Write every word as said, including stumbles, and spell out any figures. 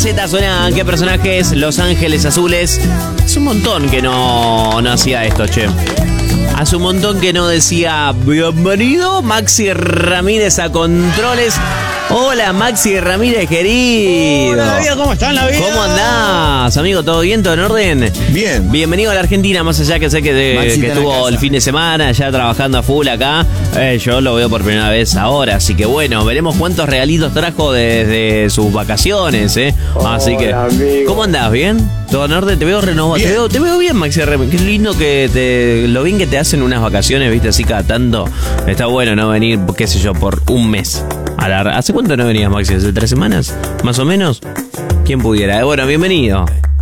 Z suena ¿Qué personajes? Los Ángeles Azules. Es un montón que no, no hacía esto, che. Hace un montón que no decía bienvenido Maxi Ramírez a Controles. Hola Maxi Ramírez, querido. Hola David, ¿cómo están la vida? ¿Cómo andás, amigo? ¿Todo bien? ¿Todo en orden? Bien. Bienvenido a la Argentina, más allá que sé que, de, que estuvo el fin de semana ya trabajando a full acá. Eh, yo lo veo por primera vez ahora, así que bueno, veremos cuántos regalitos trajo desde sus vacaciones, ¿eh? Así que, amigo. ¿cómo andás? ¿Bien? ¿Todo en orden? Te veo renovado. Te veo, te veo bien, Maxi Ramírez. Qué lindo que te, lo bien que te hacen unas vacaciones, viste, así cada tanto. Está bueno no venir, qué sé yo, por un mes. A la, ¿hace cuánto no venías, Maxi? ¿Hace tres semanas? ¿Más o menos? ¿Quién pudiera? Bueno, bienvenido.